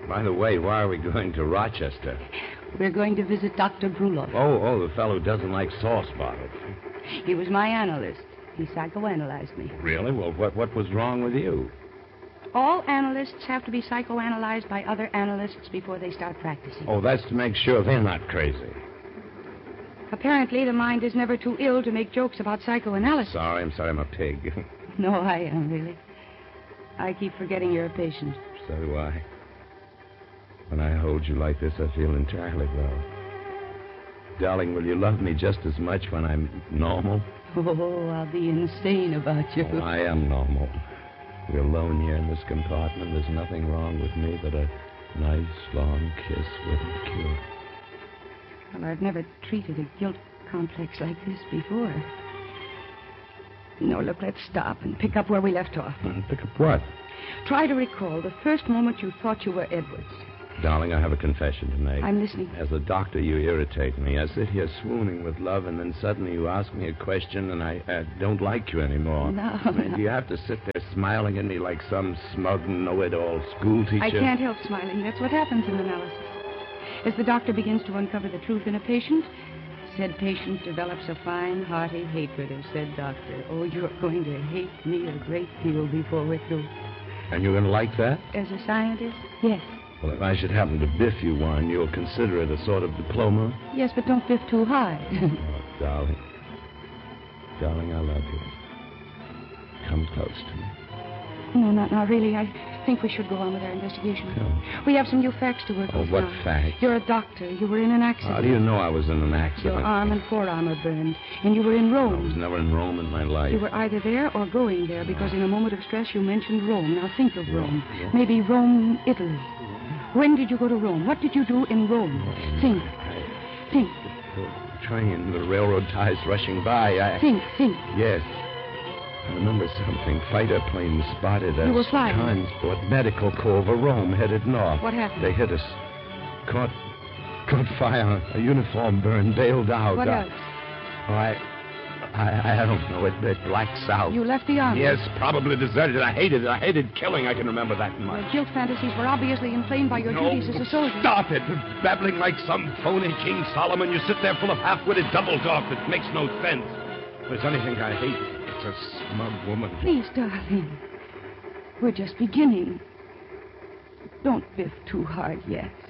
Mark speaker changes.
Speaker 1: By the way, why are we going to Rochester?
Speaker 2: We're going to visit Dr. Bruloff.
Speaker 1: Oh, the fellow who doesn't like sauce bottles.
Speaker 2: He was my analyst. He psychoanalyzed me.
Speaker 1: Really? Well, what was wrong with you?
Speaker 2: All analysts have to be psychoanalyzed by other analysts before they start practicing.
Speaker 1: Oh, that's to make sure they're not crazy.
Speaker 2: Apparently, the mind is never too ill to make jokes about psychoanalysis.
Speaker 1: I'm sorry, I'm a pig.
Speaker 2: No, I am, really. I keep forgetting you're a patient.
Speaker 1: So do I. When I hold you like this, I feel entirely well. Darling, will you love me just as much when I'm normal?
Speaker 2: Oh, I'll be insane about you.
Speaker 1: Oh, I am normal. We're alone here in this compartment. There's nothing wrong with me but a nice, long kiss wouldn't cure.
Speaker 2: Well, I've never treated a guilt complex like this before. No, look, let's stop and pick up where we left off.
Speaker 1: Pick up what?
Speaker 2: Try to recall the first moment you thought you were Edwards.
Speaker 1: Darling, I have a confession to make.
Speaker 2: I'm listening.
Speaker 1: As a doctor, you irritate me. I sit here swooning with love, and then suddenly you ask me a question, and I don't like you anymore.
Speaker 2: No.
Speaker 1: Do you have to sit there smiling at me like some smug, know-it-all school teacher?
Speaker 2: I can't help smiling. That's what happens in analysis. As the doctor begins to uncover the truth in a patient, said patient develops a fine, hearty hatred of said doctor. Oh, you're going to hate me a great deal before we're through.
Speaker 1: And you're going to like that?
Speaker 2: As a scientist, yes.
Speaker 1: Well, if I should happen to biff you one, you'll consider it a sort of diploma?
Speaker 2: Yes, but don't biff too high.
Speaker 1: Oh, darling. Darling, I love you. Come close to me.
Speaker 2: No, not really. I think we should go on with our investigation.
Speaker 1: No.
Speaker 2: We have some new facts to work with
Speaker 1: what
Speaker 2: now.
Speaker 1: facts?
Speaker 2: You're a doctor. You were in an accident.
Speaker 1: How do you know I was in an accident?
Speaker 2: Your arm and forearm are burned, and you were in
Speaker 1: I
Speaker 2: Rome.
Speaker 1: was never in Rome in my life.
Speaker 2: You were either there or going there, because in a moment of stress you mentioned Rome. Now think of Rome.
Speaker 1: Yeah.
Speaker 2: Maybe Rome, Italy. When did you go to Rome? What did you do in Rome? Think.
Speaker 1: The train, the railroad ties rushing by.
Speaker 2: Think.
Speaker 1: Yes. I remember something. Fighter planes spotted us.
Speaker 2: You were flying.
Speaker 1: Transport, medical corps over Rome, headed north.
Speaker 2: What happened?
Speaker 1: They hit us. Caught fire. A uniform burned, bailed out.
Speaker 2: What else?
Speaker 1: I don't know. It blacks out.
Speaker 2: You left the army?
Speaker 1: Yes, probably deserted. I hated killing. I can remember that much.
Speaker 2: Your guilt fantasies were obviously inflamed by your duties as a soldier.
Speaker 1: Stop it. Babbling like some phony King Solomon. You sit there full of half-witted double talk that makes no sense. If there's anything I hate, it's a smug woman.
Speaker 2: Please, darling. We're just beginning. Don't biff too hard yet.